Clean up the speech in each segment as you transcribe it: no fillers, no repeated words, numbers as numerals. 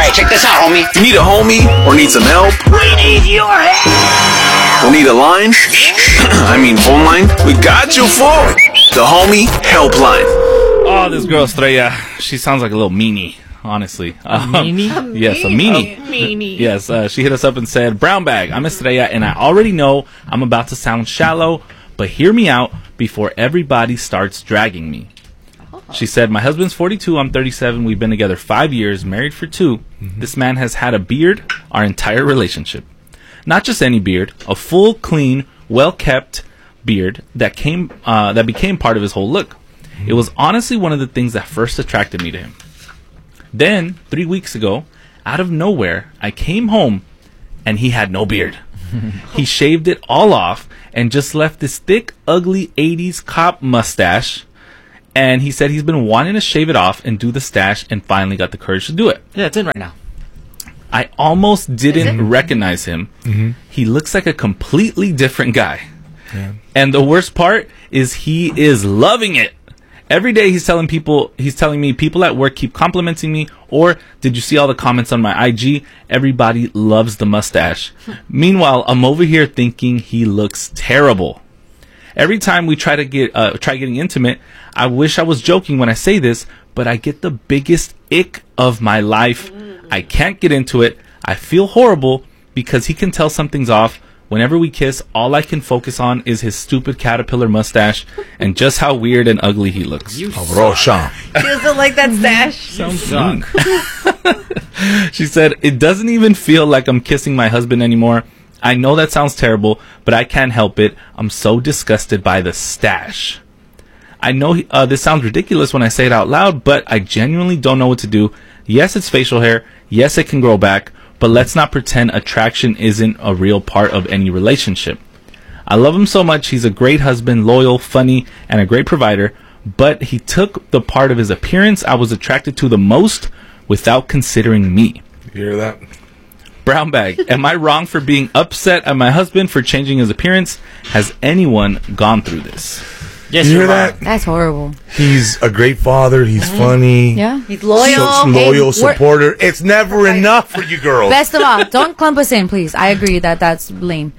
Alright, check this out, homie. You need a homie or need some help? We need your help! Or need a line? I mean phone line? We got you for the homie helpline. Oh, this girl Estrella, she sounds like a little meanie, honestly. Meanie? Yes, a meanie. Yes, she hit us up and said, Brown Bag, I'm Estrella, and I already know I'm about to sound shallow, but hear me out before everybody starts dragging me. She said, my husband's 42, I'm 37, we've been together 5 years, married for 2. This man has had a beard our entire relationship. Not just any beard, a full, clean, well-kept beard that became part of his whole look. It was honestly one of the things that first attracted me to him. Then, 3 weeks ago, out of nowhere, I came home and he had no beard. He shaved it all off and just left this thick, ugly 80s cop mustache. And he said he's been wanting to shave it off and do the stash and finally got the courage to do it. Yeah, it's in right now. I almost didn't recognize him. He looks like a completely different guy. Yeah. And the worst part is he is loving it. Every day he's telling me people at work keep complimenting me, or did you see all the comments on my IG? Everybody loves the mustache. Meanwhile, I'm over here thinking he looks terrible. Every time we try getting intimate, I wish I was joking when I say this, but I get the biggest ick of my life. I can't get into it. I feel horrible because he can tell something's off. Whenever we kiss, all I can focus on is his stupid caterpillar mustache and just how weird and ugly he looks. Roshan. She doesn't like that stash. Sounds mean. She said, it doesn't even feel like I'm kissing my husband anymore. I know that sounds terrible, but I can't help it. I'm so disgusted by the stash. I know this sounds ridiculous when I say it out loud, but I genuinely don't know what to do. Yes, it's facial hair. Yes, it can grow back. But let's not pretend attraction isn't a real part of any relationship. I love him so much. He's a great husband, loyal, funny, and a great provider. But he took the part of his appearance I was attracted to the most without considering me. You hear that? Brown Bag, am I wrong for being upset at my husband for changing his appearance? Has anyone gone through this? Yes, You hear you're that? right. That's horrible. He's a great father. He's funny. Yeah. He's loyal. Loyal Hey, we're- supporter. It's never enough for you girls. Best of all, don't clump us in, please. I agree that that's lame.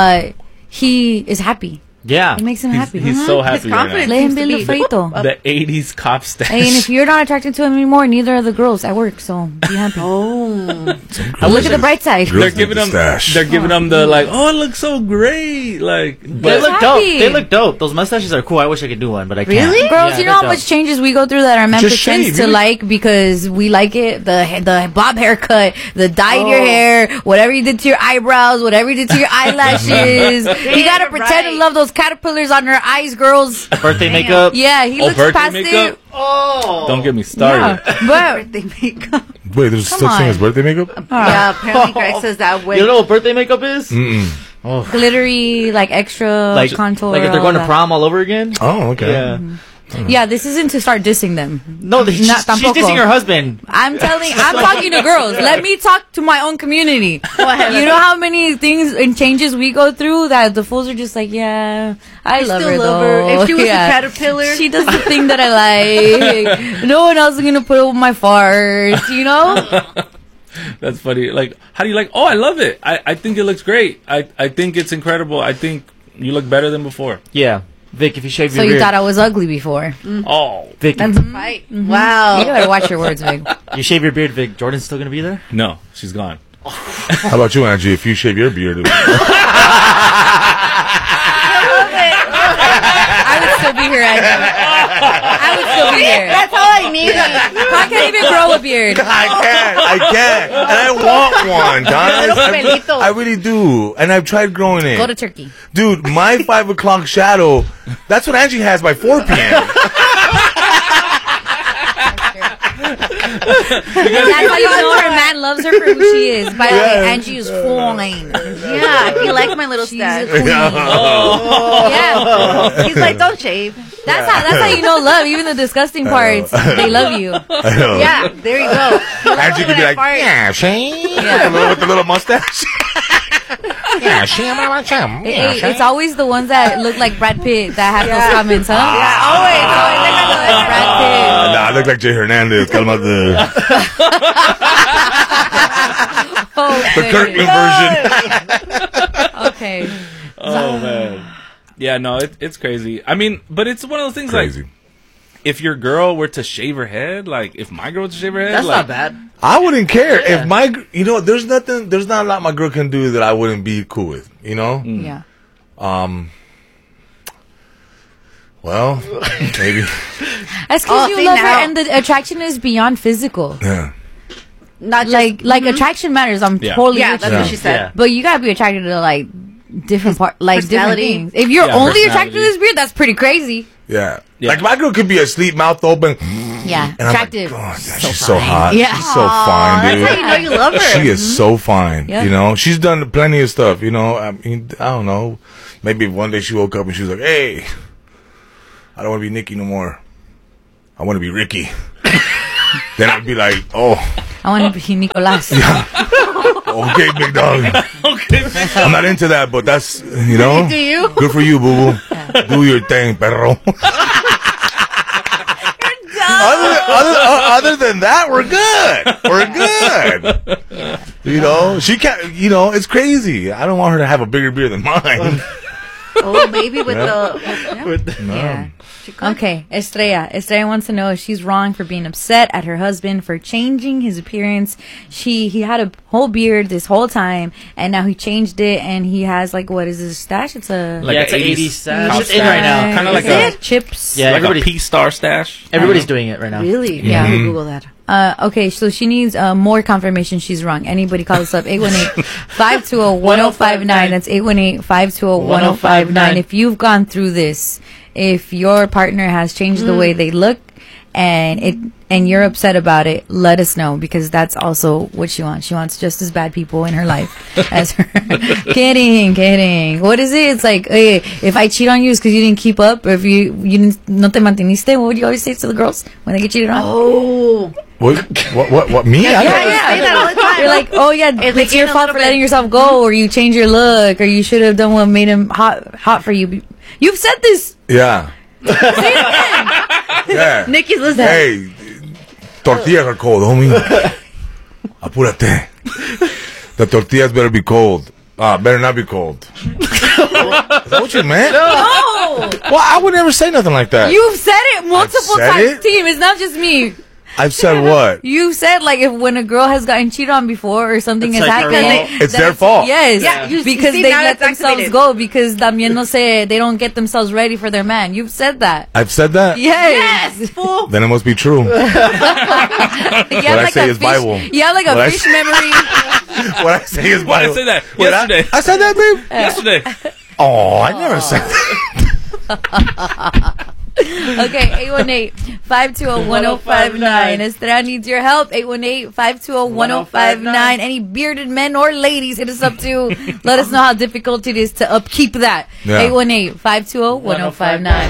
He is happy. Yeah. It makes him happy. He's so happy His right confidence now. Let him seems be to be frito. The 80s cop stash. And if you're not attracted to him anymore, neither are the girls at work. So be happy. Look at the bright side. Girls they're giving need him the stash. they're giving him the like, oh, it looks so great, like, They but look happy. dope. They look dope. Those mustaches are cool. I wish I could do one, but I can't. Really? Girls, Yeah, you know how they're much dope. changes we go through that our man Just pretends shave, to you- like because we like it. The bob haircut, the dye in your hair, whatever you did to your eyebrows, whatever you did to your eyelashes. You gotta pretend to love those caterpillars on your eyes, girls. Birthday makeup. Yeah, he Oh, looks birthday past makeup? it. Oh. don't get me started. Yeah, but Birthday makeup. Wait, there's such thing on. as birthday makeup? Yeah, apparently Greg says that way. You don't know what birthday makeup is? glittery, like extra Like contour. Like if they're all going to that. prom all over again? Oh, okay. Yeah. Yeah, this isn't to start dissing them. No, she's tampoco. dissing her husband. I'm talking to girls. Let me talk to my own community. You know how many things and changes we go through that the fools are just like, yeah, I love still her love though. her. If she was Yeah. a caterpillar. She does the thing that I like. No one else is gonna put up with my farts, you know? That's funny. Like, how do you like? Oh, I love it. I think it looks great. I think it's incredible. I think you look better than before. Yeah. Vic, if you shave So your you beard. thought I was ugly before. Oh Vic, That's Right. Wow. You better watch your words, Vic. you shave your beard, Vic. Jordan's still going to be there? no, she's gone. How about you, Angie? If you shave your beard, I would still be here, Angie. I would still be here. That's all I need. I can't even grow a beard. I can, and I want one, guys. Little pelito. I really do, and I've tried growing it. Go to Turkey. Dude, my 5 o'clock shadow, that's what Angie has by 4 p.m. That's how you know her man loves her for who she is. By the way, Angie is fine. Yeah, he likes my little She's stash. a queen. Yeah. He's like, don't shave. That's how you know love. Even the disgusting parts, they love you. I know. Yeah, there you go. Angie could be like, yeah, Shane. Yeah. With the little mustache. It's always the ones that look like Brad Pitt that have those comments, huh? Yeah, always. Brad Pitt. Nah, I look like Jay Hernandez. Calmate. Oh, The Kirkman version. Okay. Oh man. Yeah, no, it's crazy. I mean, but it's one of those things Crazy. like if your girl were to shave her head, like if my girl were to shave her head, That's like, not bad. I wouldn't care if my, there's not a lot my girl can do that I wouldn't be cool with, Yeah. Well, maybe. That's because you see, love her now- and the attraction is beyond physical. Yeah. Not just, Like attraction matters. I'm Yeah. totally yeah, with that's you. what she said. Yeah. But you gotta be attracted to like different different Personality. things. If you're Yeah, only attracted to personality. this beard, that's pretty crazy. Yeah. Yeah. Like my girl could be asleep, mouth open. Yeah, And I'm like, attractive. oh, she's so hot. Yeah. She's so fine, That's dude. how you know you love her. She is so fine. Yeah. She's done plenty of stuff. I mean, I don't know. Maybe one day she woke up and she was like, "Hey, I don't want to be Nikki no more. I want to be Ricky." Then I'd be like, "Oh, I want to be Nicolas. okay, big dog. okay, I'm not into that, but that's Do you? good for you, boo boo. Do your thing, perro." Other than that, we're good. We're good. She can't. It's crazy. I don't want her to have a bigger beard than mine. Oh, maybe with Yeah. Okay, Estrella. Estrella wants to know if she's wrong for being upset at her husband for changing his appearance. He had a whole beard this whole time, and now he changed it, and he has like, what is this stash? It's a Like yeah, a it's an 80s 80s stash. house It's in right now. stash. Kinda like Is a- it? Chips. Yeah, like a everybody- P-Star stash. Everybody's doing it right now. Really? Yeah. I'm gonna Google that. Okay, so she needs more confirmation she's wrong. Anybody call us up, 818-520-1059. That's 818-520-1059. If you've gone through this, if your partner has changed the way they look and you're upset about it, let us know, because that's also what she wants. She wants just as bad people in her life as her. Kidding. What is it? It's like, hey, if I cheat on you, it's because you didn't keep up. Or if you didn't, no te manteniste. What would you always say to the girls when they get cheated on? Oh. What? Me? I Yeah, yeah. Say that all the time. You're like, oh yeah, It's like it's your in a fault little for bit. letting yourself go, or you change your look, or you should have done what made him hot for you. You've said this. Yeah. Yeah. Nikki's listening. Hey, tortillas are cold, homie. Apúrate. The tortillas better be cold. Better not be cold. Is that what you meant? No, Well, I would never say nothing like that. you've said it multiple said times, it? team. It's not just me. I've said what? You said like if when a girl has gotten cheated on before or something It's has like her happened, fault. It's their fault. Yes, Yeah, you because see, they now let it's themselves activated. go because también no sé, they don't get themselves ready for their man. You've said that. I've said that? Yes. Fool. Then it must be true. You have What I say a is fish, Bible. You have like a What I fish say- memory. What I say is Why did I Bible. say that What, yesterday? I said that, babe? Yesterday. Oh, I never said that. Okay, 818-520-1059. Estrella needs your help. 818-520-1059. Any bearded men or ladies, hit us up too. Let us know how difficult it is to upkeep that. Yeah. 818-520-1059.